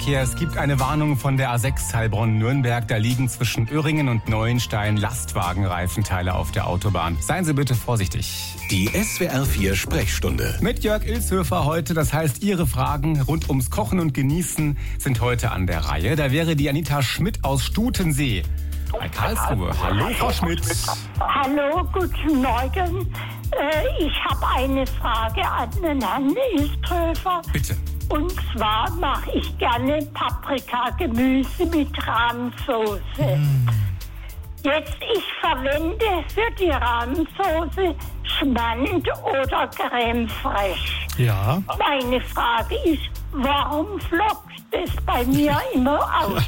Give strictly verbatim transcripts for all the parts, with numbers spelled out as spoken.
Es gibt eine Warnung von der A sechs Heilbronn-Nürnberg. Da liegen zwischen Öhringen und Neuenstein Lastwagenreifenteile auf der Autobahn. Seien Sie bitte vorsichtig. Die S W R vier Sprechstunde. Mit Jörg Ilshöfer heute. Das heißt, Ihre Fragen rund ums Kochen und Genießen sind heute an der Reihe. Da wäre die Anita Schmidt aus Stutensee bei Karlsruhe. Hallo, Frau Schmidt. Hallo, guten Morgen. Äh, ich habe eine Frage an den Herrn Ilshöfer. Bitte. Und zwar mache ich gerne Paprikagemüse mit Rahmsoße. Mm. Jetzt, ich verwende für die Rahmsoße Schmand oder Creme fraiche. Ja. Meine Frage ist, warum flockt es bei mir immer aus?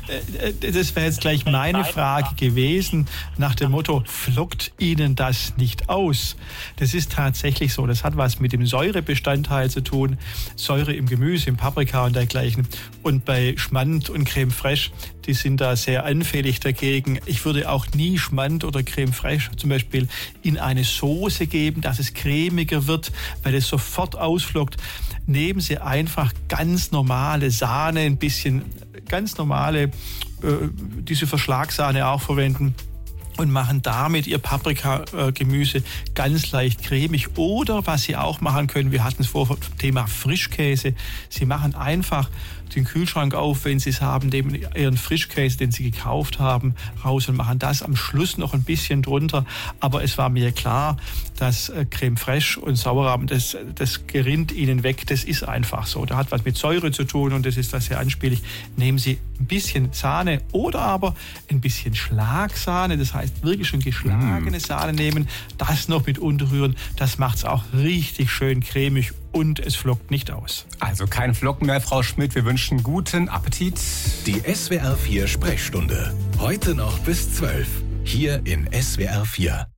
Das wäre jetzt gleich meine Frage gewesen, nach dem Motto, flockt Ihnen das nicht aus? Das ist tatsächlich so, das hat was mit dem Säurebestandteil zu tun, Säure im Gemüse, im Paprika und dergleichen. Und bei Schmand und Creme fraiche, die sind da sehr anfällig dagegen. Ich würde auch nie Schmand oder Creme fraiche zum Beispiel in eine Soße geben, dass es cremiger wird, weil es sofort ausflockt. Nehmen Sie einfach ganz normale Sahne, ein bisschen ganz normale, äh, diese Verschlagssahne auch verwenden und machen damit Ihr Paprikagemüse äh, ganz leicht cremig. Oder was Sie auch machen können, wir hatten es vorher vom Thema Frischkäse, Sie machen einfach den Kühlschrank auf, wenn Sie es haben, nehmen Ihren Frischkäse, den Sie gekauft haben, raus und machen das am Schluss noch ein bisschen drunter. Aber es war mir klar, dass äh, Creme fraiche und Sauerrahm, das, das gerinnt Ihnen weg. Das ist einfach so. Da hat was mit Säure zu tun und das ist das sehr anspielig. Nehmen Sie ein bisschen Sahne oder aber ein bisschen Schlagsahne, das heißt wirklich schon geschlagene Sahne nehmen, das noch mit unterrühren. Das macht es auch richtig schön cremig und es flockt nicht aus. Also kein Flocken mehr, Frau Schmidt. Wir wünschen guten Appetit. Die S W R vier Sprechstunde. Heute noch bis zwölf. Hier in S W R vier.